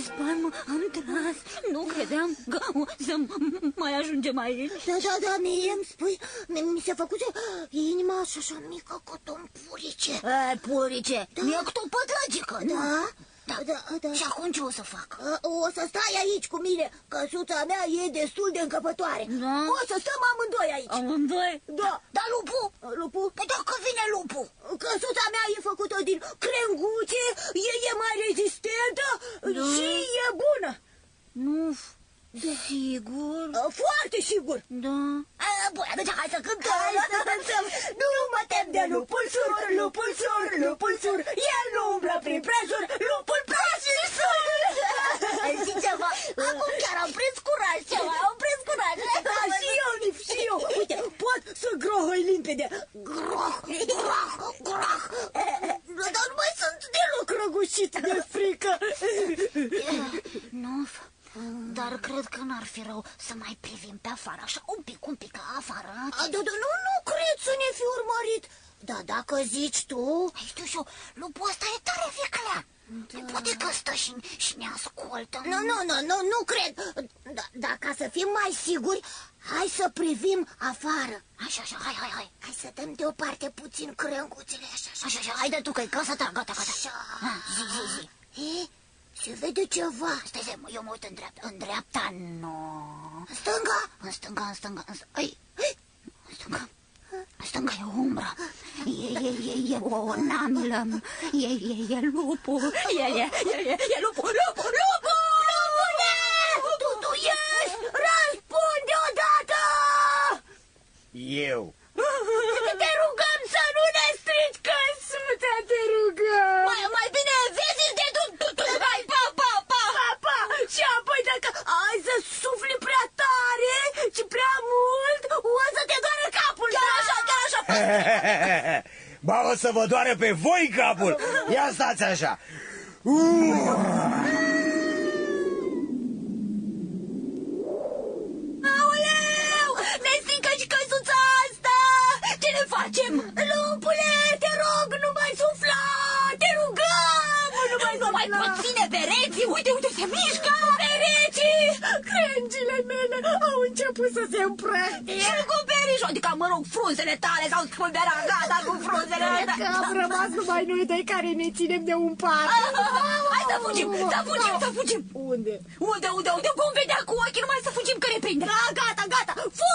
spalmă am tras. Nu credeam că o să mai ajungem aici. Da, mie îmi spui, mi se făcuse inima așa mică cât un purice. Purice, e cât o pătragică, nu? Da. Și acum ce o să fac? O să stai aici cu mine, căsuța mea e destul de încăpătoare. Da? O să stăm amândoi aici. Amândoi? Da. Dar lupul? Lupul? Păi dacă vine lupul? Căsuța mea e făcută din crenguțe, e mai rezistentă și e bună. Nu, sigur? Foarte sigur. Da. Bun, atunci hai să cântăm. Hai să cântăm. Nu mă tem de lupul sur, lupul sur, lupul sur. El nu umblă prin prejur, lupul pras și sur. Știi ceva? Acum chiar am prins curaj ceva, am prins curaj. Da, și eu, Nif, și eu. Uite, pot să grohăi limpede. Groh. Dar nu mai sunt deloc Răgușit de frică. Nu, dar cred că n-ar fi rău să mai privim pe afară, așa un pic afară. Nu cred să ne fi urmărit. Da, dacă zici tu... Știu și eu, lupul ăsta e tare viclea. Poate că stă și ne ascultă. Nu cred. Dar ca să fim mai siguri, hai să privim afară. Așa, hai. Hai să dăm deoparte puțin crânguțele, Așa, haide tu că-i casa ta, gata. Așa. Zi. Se vede ceva. Stai, eu mă uit în dreapta, nu. În stânga? În stânga. În stânga e o umbră. E o namilă. E lupul. E lupul. Lupule! Tu ești! Răspunde odată! Eu. Te rugăm să nu ne strici căsuța, te rugăm! Mai bine vezi de tu. Hai, pa! Și apoi dacă ai să sufli prea tare și prea mult, o să te doară capul! Chiar așa! Ba, o să vă doară pe voi capul. Ia stați așa. Aoleu! Ne strică și căsuța asta! Ce ne facem? Lupule, te rog, nu mai sufla! Te rugăm! Nu mai pot ține pereții! Uite, se mișcă! Pereții! Crengile mele au început să se împrăștie! Și cu perișul, adică, mă rog, frunzele tale s-au spulberat, gata cu frunzele! Că am rămas numai noi doi care ne ținem de un par! Hai să fugim! Unde? Unde? Vom vedea cu ochii, numai să fugim că ne prinde! Gata!